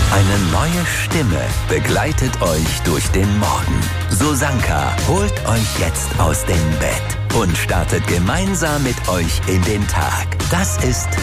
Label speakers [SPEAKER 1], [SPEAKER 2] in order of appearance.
[SPEAKER 1] Eine neue Stimme begleitet euch durch den Morgen. Susanka holt euch jetzt aus dem Bett und startet gemeinsam mit euch in den Tag. Das ist